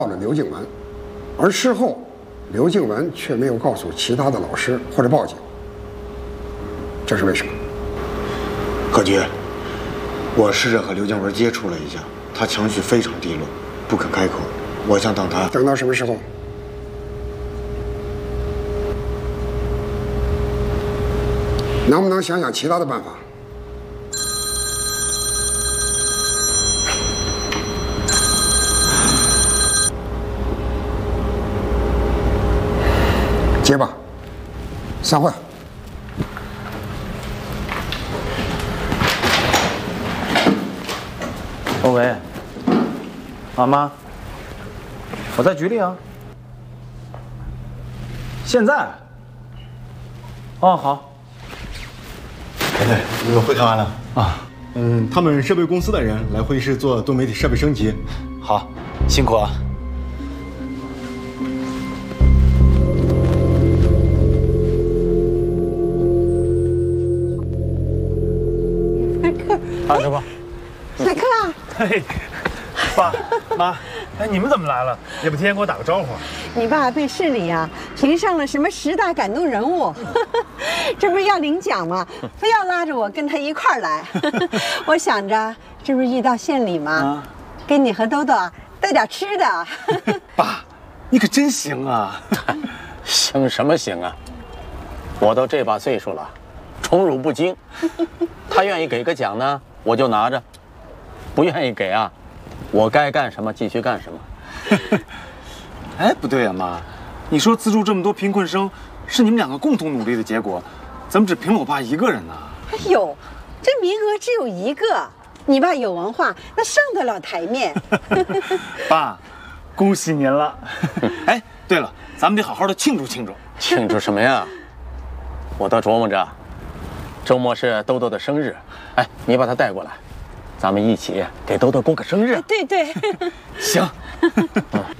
了刘静文，而事后刘静文却没有告诉其他的老师或者报警，这是为什么？ 何局，我试着和刘静文接触了一下，他情绪非常低落，不肯开口。我想等他等到什么时候？能不能想想其他的办法？接吧，散会。 哦喂，妈，我在局里啊。现在？哦，好。 对，你们会看完了啊？ 他们设备公司的人来会议室做多媒体设备升级。 好，辛苦啊。啊，师傅， 来客啊！ 嘿，爸妈，哎，你们怎么来了？也不提前给我打个招呼。 你爸被市里啊评上了什么10大感动人物，这不是要领奖吗？非要拉着我跟他一块儿来。我想着这不是遇到县里吗？给你和豆豆啊带点吃的。 爸，你可真行啊！ 行什么行啊？我都这把岁数了，宠辱不惊。他愿意给个奖呢，我就拿着；不愿意给啊，我该干什么继续干什么。 哎，不对啊，妈，你说资助这么多贫困生是你们2个共同努力的结果，怎么只评了我爸一个人呢？ 哎呦，这名额只有1个，你爸有文化，那上得了台面。 爸，恭喜您了！哎，对了，咱们得好好的庆祝庆祝。 庆祝什么呀？我倒琢磨着，周末是豆豆的生日，哎，你把他带过来，咱们一起给豆豆过个生日。 对对， 行。